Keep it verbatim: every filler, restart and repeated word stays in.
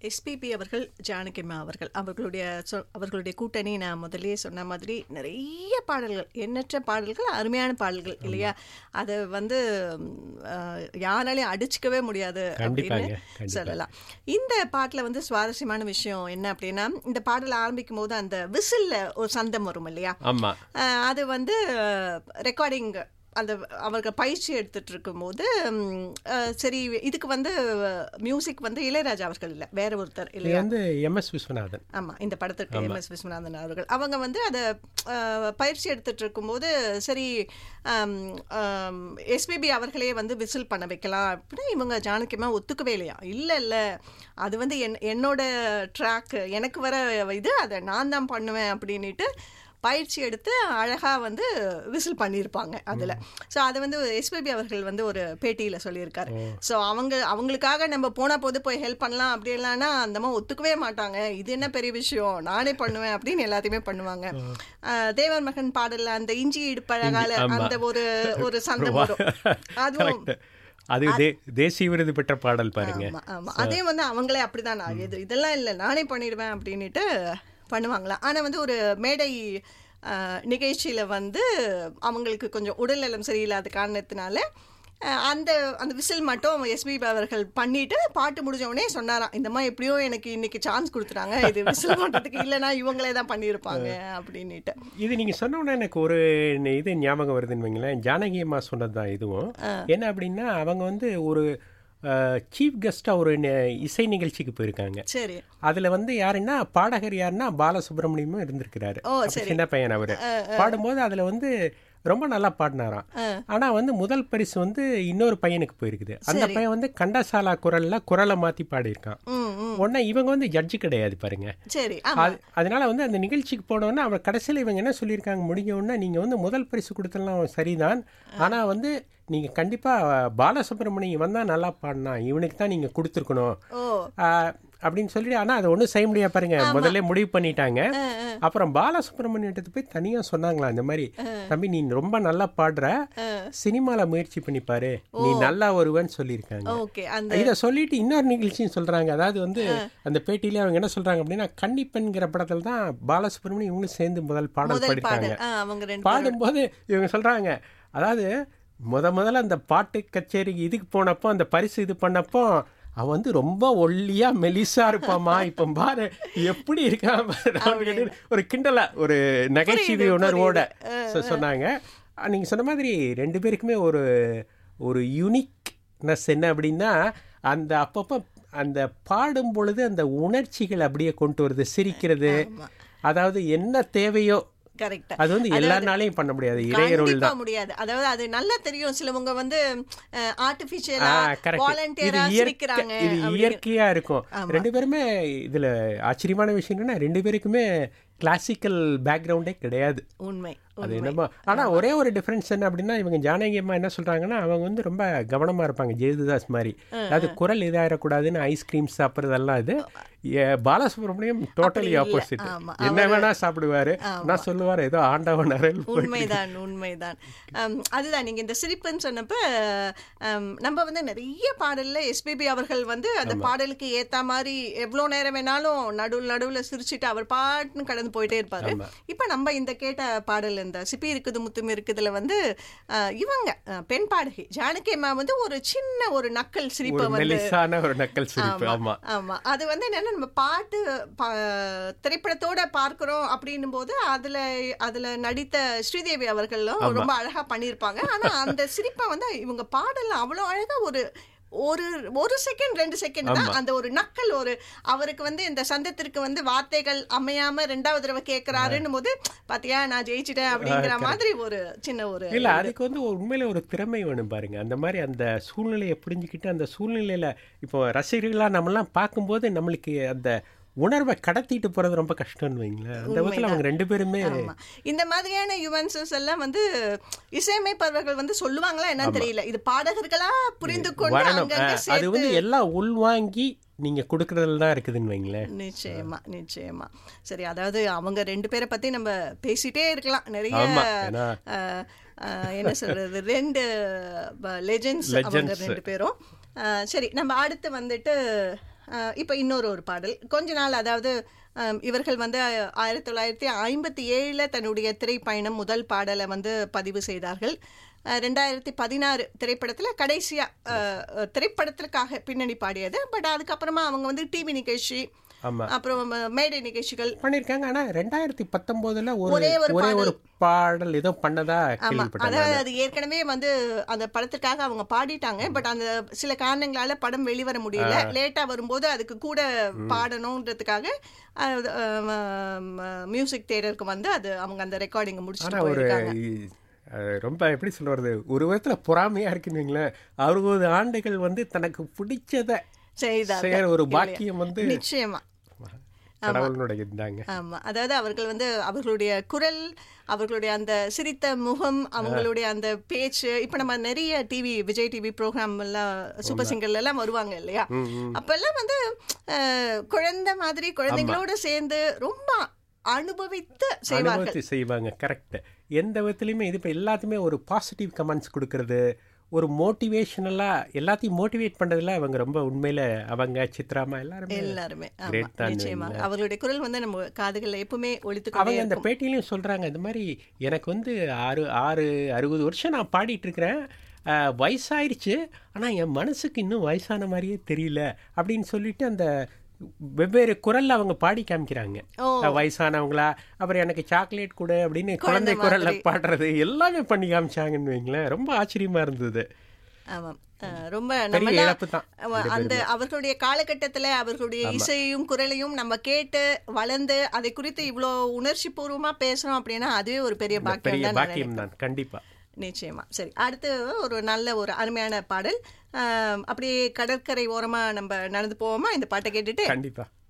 SPB அவர்கள், ஜானகிம்மா அவர்கள், அவர்களுடைய சொ அவர்களுடைய கூட்டணி நான் முதலே சொன்ன மாதிரி நிறைய பாடல்கள், எண்ணற்ற பாடல்கள், அருமையான பாடல்கள் இல்லையா? அதை வந்து யாராலையும் அடிச்சுக்கவே முடியாது அப்படின்னு சொல்லலாம். இந்த பாட்டில் வந்து சுவாரஸ்யமான விஷயம் என்ன அப்படின்னா, இந்த பாடல் ஆரம்பிக்கும் போது அந்த விசில்ல ஒரு சந்தம் வரும் இல்லையா? அது வந்து ரெக்கார்டிங் அந்த அவர்கள் பயிற்சி எடுத்துட்டு இருக்கும்போது சரி இதுக்கு வந்து மியூசிக் வந்து இளையராஜா அவர்கள் இல்லை, வேற ஒருத்தர் இல்லையா, வந்து எம் எஸ் விஸ்வநாதன். ஆமாம், இந்த படத்துக்கு எம் எஸ் விஸ்வநாதன் அவர்கள். அவங்க வந்து அதை பயிற்சி எடுத்துட்டு இருக்கும்போது சரி எஸ்பிபி அவர்களே வந்து விசில் பண்ண வைக்கலாம் அப்படின்னா இவங்க ஜானகிம்மா ஒத்துக்கவே இல்லையா. இல்லை இல்லை அது வந்து என் என்னோட ட்ராக், எனக்கு வர இது, அதை நான் தான் பண்ணுவேன் அப்படின்ட்டு பயிற்சி எடுத்து அழகாக வந்து விசில் பண்ணியிருப்பாங்க அதில். ஸோ அதை வந்து எஸ்பிபி அவர்கள் வந்து ஒரு பேட்டியில் சொல்லியிருக்காரு. ஸோ அவங்க அவங்களுக்காக நம்ம போனால் போது போய் ஹெல்ப் பண்ணலாம் அப்படி இல்லைன்னா அந்த மாதிரி ஒத்துக்கவே மாட்டாங்க. இது என்ன பெரிய விஷயம், நானே பண்ணுவேன் அப்படின்னு எல்லாத்தையுமே பண்ணுவாங்க. தேவர் மகன் பாடலில் அந்த இஞ்சி இடுப்பழகால அந்த ஒரு ஒரு சந்தம் வரும், அதுவும் அது தேசிய விருது பெற்ற பாடல் பாருங்க. ஆமாம், அதே வந்து அவங்களே அப்படிதான், இது இதெல்லாம் இல்லை நானே பண்ணிடுவேன் அப்படின்ட்டு பண்ணுவாங்களாம். ஆனால் வந்து ஒரு மேடை நிகழ்ச்சியில் வந்து அவங்களுக்கு கொஞ்சம் உடல்நலம் சரியில்லாத காரணத்தினால அந்த அந்த விசில் மட்டும் எஸ்பிபி அவர்கள் பண்ணிட்டு பாட்டு முடிஞ்ச உடனே சொன்னாராம், இந்த மாதிரி எப்படியோ எனக்கு இன்னைக்கு சான்ஸ் கொடுத்துறாங்க இது விசில் பண்ணுறதுக்கு, இல்லைனா இவங்களே தான் பண்ணியிருப்பாங்க அப்படின்ட்டு. இது நீங்கள் சொன்ன உடனே எனக்கு ஒரு இது ஞாபகம் வருதுன்னு வைங்களேன். ஜானகியம்மா சொன்னது தான் இதுவும். என்ன அப்படின்னா அவங்க வந்து ஒரு சீஃப் கெஸ்டாக ஒரு இசை நிகழ்ச்சிக்கு போயிருக்காங்க. சரி, அதில் வந்து யாருன்னா பாடகர் யாருன்னா பாலசுப்ரமணியமும் இருந்திருக்கிறாரு. சின்ன பையன் அவர் பாடும்போது அதில் வந்து ரொம்ப நல்லா பாடினாராம். ஆனால் வந்து முதல் பரிசு வந்து இன்னொரு பையனுக்கு போயிருக்குது. அந்த பையன் வந்து கண்டசாலா குரல்ல குரலை மாற்றி பாடியிருக்கான். உடனே இவங்க வந்து ஜட்ஜு கிடையாது பாருங்க. அதனால வந்து அந்த நிகழ்ச்சிக்கு போனோன்னா அவர் கடைசியில் இவங்க என்ன சொல்லியிருக்காங்க, முடிஞ்ச உடனே நீங்கள் வந்து முதல் பரிசு கொடுத்தலாம் சரிதான், ஆனால் வந்து நீங்கள் கண்டிப்பாக பாலசுப்ரமணியம் வந்தால் நல்லா பாடினா இவனுக்கு தான் நீங்கள் கொடுத்துருக்கணும் அப்படின்னு சொல்லிட்டு. ஆனால் அதை ஒன்றும் செய்ய முடியாது பாருங்க, முதல்ல முடிவு பண்ணிட்டாங்க. அப்புறம் பாலசுப்ரமணியத்தை போய் தனியாக சொன்னாங்களா, இந்த மாதிரி தம்பி நீ ரொம்ப நல்லா பாடுற, சினிமாவில் முயற்சி பண்ணிப்பாரு, நீ நல்லா வருவேன்னு சொல்லியிருக்காங்க. இதை சொல்லிட்டு இன்னொரு நிகழ்ச்சியும் சொல்கிறாங்க. அதாவது வந்து அந்த பேட்டியிலே அவங்க என்ன சொல்கிறாங்க அப்படின்னா, கன்னிப்பெண்கிற படத்தில் தான் பாலசுப்ரமணியம் இவங்களும் சேர்ந்து முதல் பாடல் பாடிட்டாங்க. பாடும்போது இவங்க சொல்கிறாங்க, அதாவது முத முதல்ல அந்த பாட்டு கச்சேரிக்கு இதுக்கு போனப்போ அந்த பரிசு இது பண்ணப்போ அவன் வந்து ரொம்ப ஒல்லியா மெலிசா இருப்பாமா, இப்ப பாரு எப்படி இருக்கான் ஒரு கிண்டலா ஒரு நகைச்சுவை உணர்வோட சொன்னாங்க. நீங்க சொன்ன மாதிரி ரெண்டு பேருக்குமே ஒரு ஒரு யூனிக்னஸ் என்ன அப்படின்னா, அந்த அப்பப்போ அந்த பாடும் பொழுது அந்த உணர்ச்சிகள் அப்படியே கொண்டு வருது, சிரிக்கிறது, அதாவது என்ன தேவையோ அது வந்து எல்லாராலையும் பண்ண முடியாது, இறையருள் தான் முடியாது. அதாவது அது நல்லா தெரியும், சிலவங்க வந்து ஆர்டிஃபிஷியலா வாலண்டியரா சிரிக்கிறாங்க, இது இயற்கையா இருக்கும். ரெண்டு பேருமே இதுல ஆச்சரியமான விஷயம் என்னன்னா, ரெண்டு பேருக்குமே கிளாசிக்கல் பேக்ரவுண்டே கிடையாது. உண்மை அது என்னமோ. ஆனா ஒரே ஒரு டிஃபரன்ஸ் என்ன அப்படின்னா, இவங்க ஜானகியம்மா என்ன சொல்றாங்கன்னா, அவங்க வந்து ரொம்ப கவனமா இருப்பாங்க, ஜெயதுதாஸ் மாதிரி. அதாவது குரல் இதாயிடக்கூடாதுன்னு ஐஸ்கிரீம் சாப்பிட்றதெல்லாம். இது பாலசுப்ரமணியம் டோட்டலி ஆப்போசிட், என்ன வேணா சாப்பிடுவாரு, நான் சொல்லுவாரு ஏதோ ஆண்டவன் அருள். உண்மைதான் உண்மைதான். அதுதான் நீங்க இந்த சிரிப்புன்னு சொன்னப்ப நம்ம வந்து நிறைய பாடல்ல எஸ்பிபி அவர்கள் வந்து அந்த பாடலுக்கு ஏத்த மாதிரி எவ்வளவு நேரம் வேணாலும் நடுவில் நடுவில் சிரிச்சுட்டு அவர் பாட்டுன்னு கடந்து போயிட்டே இருப்பாரு. இப்ப நம்ம இந்த கேட்ட பாடல் இந்த சிப்பி இருக்குது முத்தும் இருக்குதுல வந்து இவங்க பெண் பாடகி ஜானகியம்மா வந்து ஒரு சின்ன ஒரு நக்கல் சிரிப்பை வந்து ஒரு நக்கல் சிரிப்பு. ஆமா ஆமா, அது வந்து என்னன்னா நம்ம பாட்டு திரைப்படத்தோட பார்க்கிறோம் அப்படின்னும் போது அதுல அதுல நடித்த ஸ்ரீதேவி அவர்களும் ரொம்ப அழகா பண்ணியிருப்பாங்க. ஆனா அந்த சிரிப்பை வந்து இவங்க பாடல அவ்வளவு அழகா ஒரு ஒரு ஒரு செகண்ட் ரெண்டு செகண்ட் தான் அந்த ஒரு நக்கல். ஒரு அவருக்கு வந்து இந்த சந்தத்திற்கு வந்து வார்த்தைகள் அமையாம ரெண்டாவது தடவை கேட்கிறாருன்னு போது பாத்தியா நான் ஜெயிச்சிட்டேன் அப்படிங்கிற மாதிரி ஒரு சின்ன ஒரு இல்ல, அதுக்கு வந்து உண்மையில ஒரு திறமை வேணும் பாருங்க. அந்த மாதிரி அந்த சூழ்நிலையை புரிஞ்சுக்கிட்டு அந்த சூழ்நிலையில இப்போ ரசிகர்களா நம்மளாம் பார்க்கும்போது நம்மளுக்கு அந்த உணர்வை கடத்திட்டு போறது ரொம்ப கஷ்டம்னு வைங்களேன். அந்த விதத்துல அவங்க ரெண்டு பேருமே இந்த மாதிரியான யுவன்சஸ் எல்லாம் வந்து இசையமைப்பவர்கள் வந்து சொல்லுவாங்களா என்னன்னு தெரியல, இது பாடகர்களா புரிந்து கொண்டு அது வந்து எல்லாம் உள்வாங்கி நீங்க கொடுக்கறதுல தான் இருக்குதுன்னு வைங்களேன். நிச்சயமா நிச்சயமா. சரி, அதாவது அவங்க ரெண்டு பேரை பத்தி நம்ம பேசிட்டே இருக்கலாம், நிறைய என்ன சொல்றது, ரெண்டு லெஜெண்ட்ஸ் அவங்க ரெண்டு பேரும். சரி, நம்ம அடுத்து வந்துட்டு இப்போ இன்னொரு ஒரு பாடல் கொஞ்ச நாள், அதாவது இவர்கள் வந்து ஆயிரத்தி தொள்ளாயிரத்தி ஐம்பத்தி ஏழில் தன்னுடைய திரைப்பயணம் முதல் பாடலை வந்து பதிவு செய்தார்கள். ரெண்டாயிரத்தி பதினாறு திரைப்படத்தில் கடைசியாக திரைப்படத்திற்காக பின்னணி பாடியது. பட் அதுக்கப்புறமா அவங்க வந்து டிவி நிகழ்ச்சி, அப்புறம் மேடை நிகழ்ச்சிகள் பண்ணிருக்காங்க. ஆனா ரெண்டாயிரத்தி பத்தொன்பதுல ஒரே ஒரு பாடல் ஏதோ பண்ணதா கேள்விப்பட்டேன். அதாவது அது ஏற்கனவே வந்து அந்த படத்துக்காக அவங்க பாடிட்டாங்க. பட் அந்த சில காரணங்களால படம் வெளிவர முடியல. லேட்டா வரும்போது அதுக்கு கூட பாடணுன்றதுக்காக மியூசிக் தியேட்டருக்கு வந்து அது அவங்க அந்த ரெக்கார்டிங் முடிச்சுட்டு போயிருக்காங்க. ரொம்ப எப்படி சொல்றது, ஒரு விதத்துல பொறாமையா இருக்குங்களேன். அறுபது ஆண்டுகள் வந்து தனக்கு பிடிச்சத செய்த ஒரு பாக்கியம் வந்து நிச்சயமா கடவுளுடைய இருந்தாங்க. ஆமா, அதாவது அவர்கள் வந்து அவர்களுடைய குரல், அவர்களுடைய அந்த சிரித்த முகம், அவங்களுடைய அந்த பேச்சு. இப்ப நம்ம நிறைய டிவி விஜய் டிவி ப்ரோக்ராம் எல்லாம் சூப்பர் சிங்கர்ல எல்லாம் வருவாங்க இல்லையா, அப்பெல்லாம் வந்து குழந்தை மாதிரி குழந்தைங்களோட சேர்ந்து ரொம்ப அனுபவித்து செய்வாங்க செய்வாங்க கரெக்ட். எந்த விதத்துலையுமே இது இப்போ எல்லாத்துமே ஒரு பாசிட்டிவ் கமெண்ட்ஸ் கொடுக்கறது, ஒரு மோட்டிவேஷனலா எல்லாத்தையும் மோட்டிவேட் பண்றதுல அவங்க ரொம்ப உண்மையில அவங்க சித்ராமா எல்லாருமே எல்லாருமே நிச்சயமா அவர்களுடைய குரல் வந்து நம்ம காதுகள்ல எப்பவுமே ஒலித்து. அவங்க அந்த பேட்டியிலையும் சொல்றாங்க, இந்த மாதிரி எனக்கு வந்து ஆறு ஆறு அறுபது வருஷம் நான் பாடிட்டு இருக்கிறேன், வயசாயிருச்சு, ஆனா என் மனசுக்கு இன்னும் வயசான மாதிரியே தெரியல அப்படின்னு சொல்லிட்டு அந்த வெவ்வேறு குரல்ல அவங்க பாடி காமிக்கிறாங்க. வயசானவங்களா, அப்புறம் எனக்கு சாக்லேட் கூட அப்படின்னு குழந்தை குரல்ல பாடுறது எல்லாமே பண்ணி காமிச்சாங்கன்னு வைங்களேன். ரொம்ப ஆச்சரியமா இருந்தது. ஆமாம், ரொம்ப இழப்பு தான். அந்த அவர்களுடைய காலகட்டத்தில் அவர்களுடைய இசையும் குரலையும் நம்ம கேட்டு வளர்ந்து அதை குறித்து இவ்வளோ உணர்ச்சி பூர்வமா பேசணும் அப்படின்னா அதுவே ஒரு பெரிய பாக்கியம் தான். கண்டிப்பா, நிச்சயமா. சரி, அடுத்து ஒரு நல்ல ஒரு அருமையான பாடல். அப்படியே கடற்கரை ஓரமா நம்ம நடந்து போவோமா இந்த பாட்டை கேட்டுட்டு? கண்டிப்பா.